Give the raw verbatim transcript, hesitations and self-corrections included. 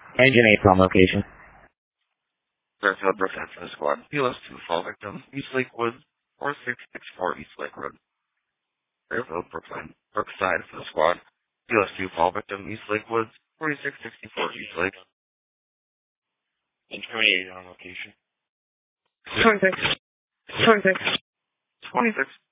Engine eight on location. Fairfield Brookside for the squad. P L S two, fall victim, East Lakewood, four six six four East Lake Road. Fairfield Brookside, Brookside for the squad. P L S two, fall victim, East Lakewood, forty-six sixty-four East Lake. Engine twenty-eight on location. twenty-six. twenty-six. twenty-six.